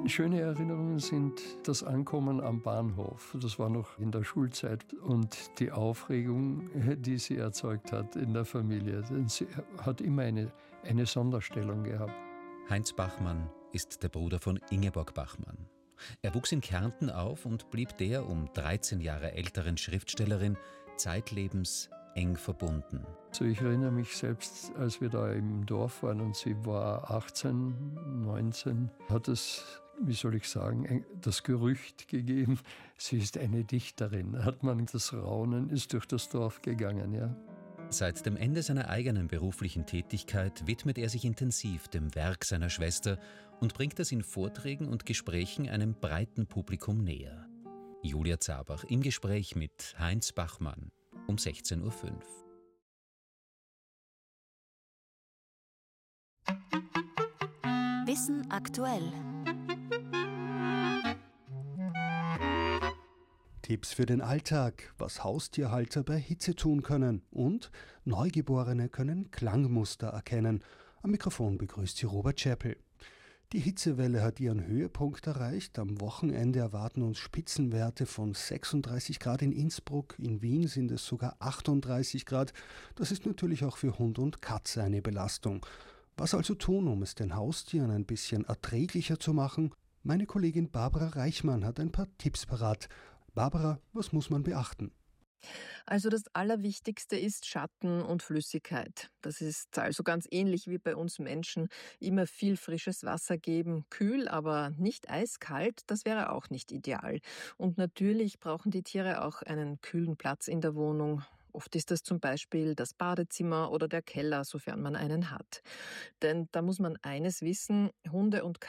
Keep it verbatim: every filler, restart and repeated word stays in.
Schöne Erinnerungen sind das Ankommen am Bahnhof. Das war noch in der Schulzeit und die Aufregung, die sie erzeugt hat in der Familie. Sie hat immer eine, eine Sonderstellung gehabt. Heinz Bachmann ist der Bruder von Ingeborg Bachmann. Er wuchs in Kärnten auf und blieb der um dreizehn Jahre älteren Schriftstellerin zeitlebens eng verbunden. Also ich erinnere mich selbst, als wir da im Dorf waren und sie war achtzehn, neunzehn, hat es, wie soll ich sagen, das Gerücht gegeben, sie ist eine Dichterin. Hat man das Raunen ist durch das Dorf gegangen, ja. Seit dem Ende seiner eigenen beruflichen Tätigkeit widmet er sich intensiv dem Werk seiner Schwester und bringt es in Vorträgen und Gesprächen einem breiten Publikum näher. Julia Zabach im Gespräch mit Heinz Bachmann um sechzehn Uhr fünf. Wissen aktuell. Tipps für den Alltag, was Haustierhalter bei Hitze tun können und Neugeborene können Klangmuster erkennen. Am Mikrofon begrüßt sie Robert Chappell. Die Hitzewelle hat ihren Höhepunkt erreicht. Am Wochenende erwarten uns Spitzenwerte von sechsunddreißig Grad in Innsbruck. In Wien sind es sogar achtunddreißig Grad. Das ist natürlich auch für Hund und Katze eine Belastung. Was also tun, um es den Haustieren ein bisschen erträglicher zu machen? Meine Kollegin Barbara Reichmann hat ein paar Tipps parat. Barbara, was muss man beachten? Also das Allerwichtigste ist Schatten und Flüssigkeit. Das ist also ganz ähnlich wie bei uns Menschen. Immer viel frisches Wasser geben, kühl, aber nicht eiskalt, das wäre auch nicht ideal. Und natürlich brauchen die Tiere auch einen kühlen Platz in der Wohnung. Oft ist das zum Beispiel das Badezimmer oder der Keller, sofern man einen hat. Denn da muss man eines wissen, Hunde und